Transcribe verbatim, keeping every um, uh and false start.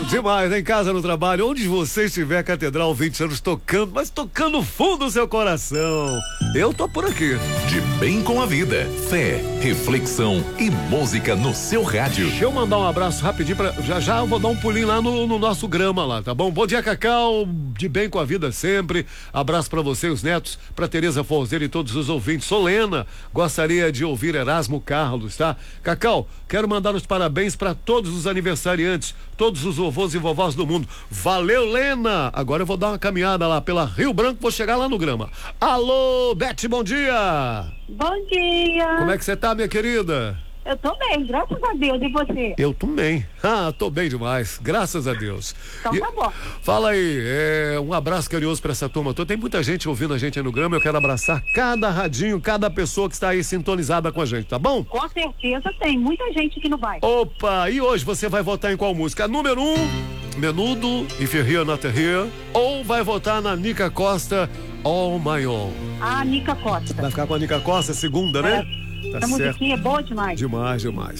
Demais, em casa, no trabalho, onde você estiver, Catedral vinte anos tocando, mas tocando fundo do seu coração. Eu tô por aqui. De bem com a vida, fé, reflexão e música no seu rádio. Deixa eu mandar um abraço rapidinho pra, já já eu vou dar um pulinho lá no, no nosso grama lá, tá bom? Bom dia, Cacau, de bem com a vida sempre. Abraço pra você e os netos, pra Tereza Forzeiro e todos os ouvintes. Solena, gostaria de ouvir Erasmo Carlos, tá? Cacau, quero mandar os parabéns pra todos os aniversariantes, todos os vovôs e vovós do mundo. Valeu, Lena! Agora eu vou dar uma caminhada lá pela Rio Branco, vou chegar lá no grama. Alô, Beth, bom dia! Bom dia! Como é que você tá, minha querida? Eu tô bem, graças a Deus, e você? Eu também. Ah, tô bem demais, graças a Deus. Então E, tá bom. fala aí, é, um abraço carinhoso pra essa turma toda. Tem muita gente ouvindo a gente aí no grama, eu quero abraçar cada radinho, cada pessoa que está aí sintonizada com a gente, tá bom? Com certeza tem muita gente que não vai. Opa, e hoje você vai votar em qual música? Número um, Menudo, If You're Here, Not Here, ou vai votar na Nica Costa, All My Own? A Nica Costa. Vai ficar com a Nica Costa, segunda, né? É. Tá Essa certo. musiquinha é boa demais. Demais, demais.